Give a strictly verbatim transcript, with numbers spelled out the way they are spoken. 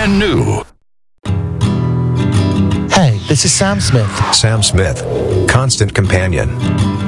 brand new. Hey, this is Sam Smith. Sam Smith, constant companion.